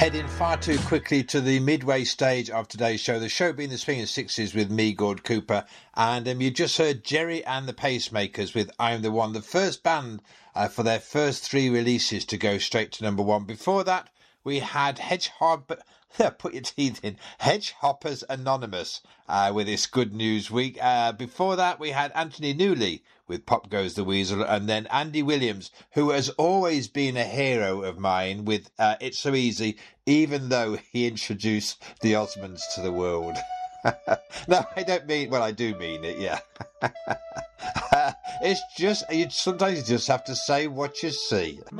Heading far too quickly to the midway stage of today's show. The show being the Swinging Sixties with me, Gord Cooper. And you just heard Jerry and the Pacemakers with I'm the One. The first band for their first three releases to go straight to number one. Before that, we had put your teeth in, Hedgehoppers Anonymous with this Good News Week. Before that, we had Anthony Newley with Pop Goes the Weasel, and then Andy Williams, who has always been a hero of mine with It's So Easy, even though he introduced the Osmonds to the world. No, I don't mean, well, I do mean it, yeah. It's just, sometimes you just have to say what you see.